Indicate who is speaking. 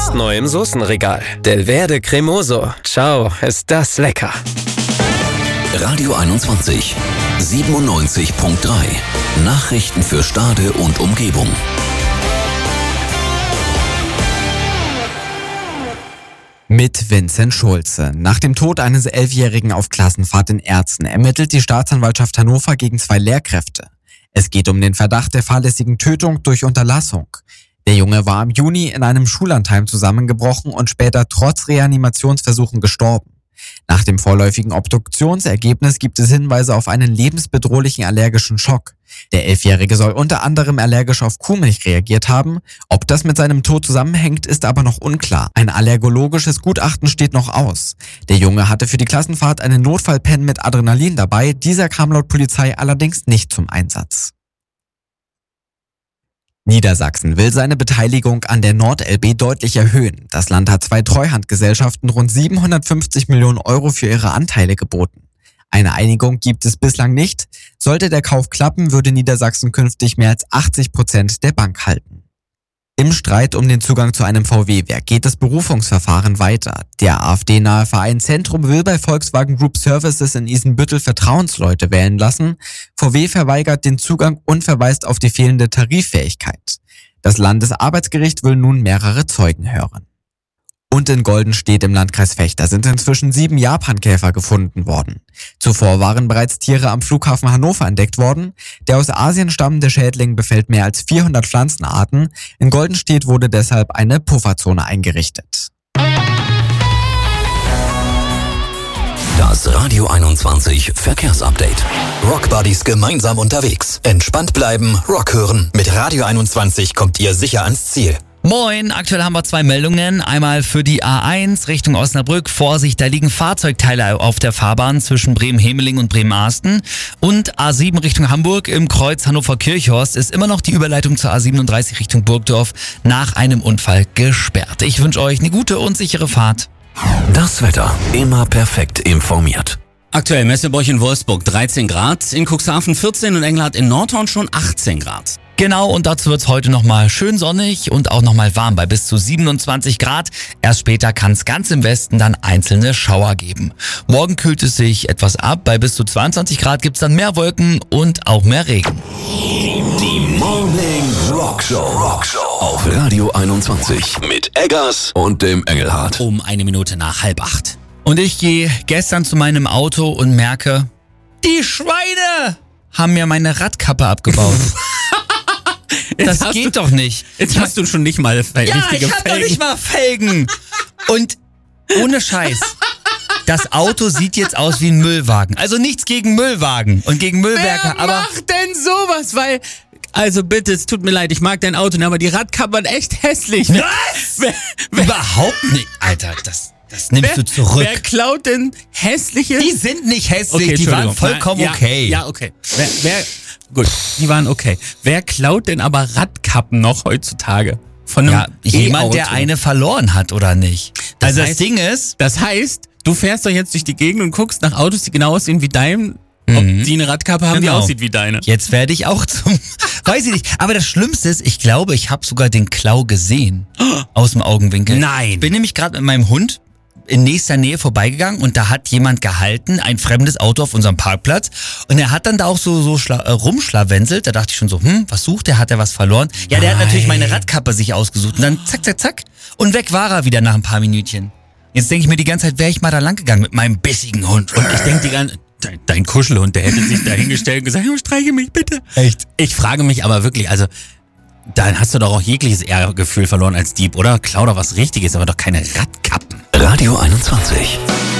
Speaker 1: Jetzt neu im Soßenregal. Delverde Cremoso. Ciao, ist das lecker.
Speaker 2: Radio 21, 97.3. Nachrichten für Stade und Umgebung.
Speaker 3: Mit Vincent Schulze. Nach dem Tod eines 11-Jährigen auf Klassenfahrt in Erzen ermittelt die Staatsanwaltschaft Hannover gegen 2 Lehrkräfte. Es geht um den Verdacht der fahrlässigen Tötung durch Unterlassung. Der Junge war im Juni in einem Schullandheim zusammengebrochen und später trotz Reanimationsversuchen gestorben. Nach dem vorläufigen Obduktionsergebnis gibt es Hinweise auf einen lebensbedrohlichen allergischen Schock. Der 11-Jährige soll unter anderem allergisch auf Kuhmilch reagiert haben. Ob das mit seinem Tod zusammenhängt, ist aber noch unklar. Ein allergologisches Gutachten steht noch aus. Der Junge hatte für die Klassenfahrt einen Notfallpen mit Adrenalin dabei. Dieser kam laut Polizei allerdings nicht zum Einsatz. Niedersachsen will seine Beteiligung an der NordLB deutlich erhöhen. Das Land hat 2 Treuhandgesellschaften rund 750 Millionen Euro für ihre Anteile geboten. Eine Einigung gibt es bislang nicht. Sollte der Kauf klappen, würde Niedersachsen künftig mehr als 80% der Bank halten. Im Streit um den Zugang zu einem VW-Werk geht das Berufungsverfahren weiter. Der AfD-nahe Verein Zentrum will bei Volkswagen Group Services in Isenbüttel Vertrauensleute wählen lassen. VW verweigert den Zugang und verweist auf die fehlende Tariffähigkeit. Das Landesarbeitsgericht will nun mehrere Zeugen hören. Und in Goldenstedt im Landkreis Vechta sind inzwischen 7 Japankäfer gefunden worden. Zuvor waren bereits Tiere am Flughafen Hannover entdeckt worden. Der aus Asien stammende Schädling befällt mehr als 400 Pflanzenarten. In Goldenstedt wurde deshalb eine Pufferzone eingerichtet.
Speaker 2: Das Radio 21 Verkehrsupdate. Rockbuddies gemeinsam unterwegs. Entspannt bleiben, Rock hören. Mit Radio 21 kommt ihr sicher ans Ziel.
Speaker 4: Moin, aktuell haben wir 2 Meldungen. Einmal für die A1 Richtung Osnabrück. Vorsicht, da liegen Fahrzeugteile auf der Fahrbahn zwischen Bremen-Hemeling und Bremen-Arsten. Und A7 Richtung Hamburg im Kreuz Hannover-Kirchhorst ist immer noch die Überleitung zur A37 Richtung Burgdorf nach einem Unfall gesperrt. Ich wünsche euch eine gute und sichere Fahrt.
Speaker 2: Das Wetter immer perfekt informiert.
Speaker 5: Aktuell Messebroich in Wolfsburg 13 Grad, in Cuxhaven 14 und Englert in Nordhorn schon 18 Grad.
Speaker 4: Genau, und dazu wird's heute nochmal schön sonnig und auch nochmal warm bei bis zu 27 Grad. Erst später kann es ganz im Westen dann einzelne Schauer geben. Morgen kühlt es sich etwas ab. Bei bis zu 22 Grad gibt's dann mehr Wolken und auch mehr Regen.
Speaker 2: Die Morning Rockshow auf Radio 21 mit Eggers und dem Engelhardt.
Speaker 5: Um 1 Minute nach 7:30.
Speaker 4: Und ich gehe gestern zu meinem Auto und merke, die Schweine haben mir meine Radkappe abgebaut. Das geht doch nicht.
Speaker 5: Jetzt hast du schon nicht mal richtige Felgen.
Speaker 4: Ja, ich hab doch nicht mal Felgen. Und ohne Scheiß, das Auto sieht jetzt aus wie ein Müllwagen. Also nichts gegen Müllwagen und gegen Müllwerker,
Speaker 5: Wer
Speaker 4: aber...
Speaker 5: macht denn sowas? Weil, also bitte, es tut mir leid, ich mag dein Auto, aber die Radkappen echt hässlich.
Speaker 4: Was? Überhaupt nicht. Alter, das nimmst du zurück.
Speaker 5: Wer klaut denn hässliche...
Speaker 4: Die sind nicht hässlich,
Speaker 5: Okay,
Speaker 4: die waren
Speaker 5: Entschuldigung.
Speaker 4: vollkommen
Speaker 5: Ja,
Speaker 4: okay.
Speaker 5: Ja, okay. Gut, die waren okay. Wer klaut denn aber Radkappen noch heutzutage? Von einem
Speaker 4: jemand,
Speaker 5: E-Auto?
Speaker 4: der eine verloren hat, oder nicht?
Speaker 5: Das
Speaker 4: Das
Speaker 5: heißt-
Speaker 4: Ding ist...
Speaker 5: Das heißt, du fährst doch jetzt durch die Gegend und guckst nach Autos, die genau aussehen wie dein, ob die eine Radkappe haben, die
Speaker 4: Genau.
Speaker 5: aussieht wie deine.
Speaker 4: Jetzt werde ich auch zum... Weiß ich nicht. Aber das Schlimmste ist, ich glaube, ich habe sogar den Klau gesehen. Aus dem Augenwinkel.
Speaker 5: Nein.
Speaker 4: Ich bin nämlich gerade mit meinem Hund in nächster Nähe vorbeigegangen und da hat jemand gehalten, ein fremdes Auto auf unserem Parkplatz, und er hat dann da auch so rumschlawenzelt. Da dachte ich schon so, was sucht der? Hat er was verloren? Ja, der hat natürlich meine Radkappe sich ausgesucht und dann zack, zack, zack und weg war er wieder nach ein paar Minütchen. Jetzt denke ich mir die ganze Zeit, wäre ich mal da lang gegangen mit meinem bissigen Hund.
Speaker 5: Und ich denke die ganze dein Kuschelhund, der hätte sich da hingestellt und gesagt, streiche mich bitte.
Speaker 4: Echt?
Speaker 5: Ich frage mich aber wirklich, also dann hast du doch auch jegliches Ehrgefühl verloren als Dieb, oder? Klau doch was Richtiges, aber doch keine Radkappen.
Speaker 2: Radio 21.